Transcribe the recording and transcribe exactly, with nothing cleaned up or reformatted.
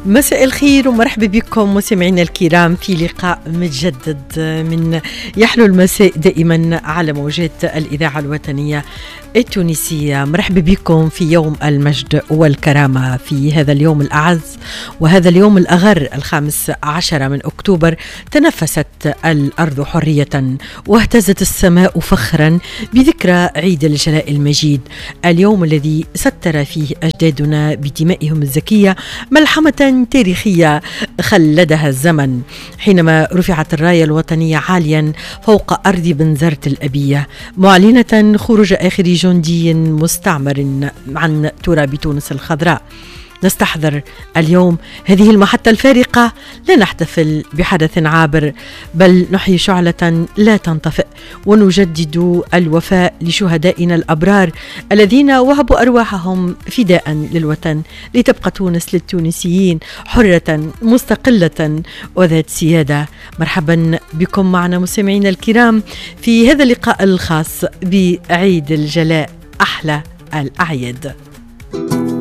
مساء الخير ومرحبا بكم مستمعينا الكرام في لقاء متجدد من يحلو المساء دائما على موجات الإذاعة الوطنية التونسية. مرحبا بكم في يوم المجد والكرامة، في هذا اليوم الأعز وهذا اليوم الأغر الخامس عشر من أكتوبر. تنفست الأرض حرية واهتزت السماء فخرا بذكرى عيد الجلاء المجيد، اليوم الذي ستر فيه أجدادنا بدمائهم الزكية ملحمة تاريخية خلدها الزمن، حينما رفعت الراية الوطنية عاليا فوق أرض بنزرت الأبية، معلنة خروج آخر جندي مستعمر عن تراب تونس الخضراء. نستحضر اليوم هذه المحطة الفارقة، لا نحتفل بحدث عابر بل نحيي شعلة لا تنطفئ، ونجدد الوفاء لشهدائنا الأبرار الذين وهبوا أرواحهم فداء للوطن لتبقى تونس للتونسيين حرة مستقلة وذات سيادة. مرحبا بكم معنا مستمعينا الكرام في هذا اللقاء الخاص بعيد الجلاء، أحلى الأعياد.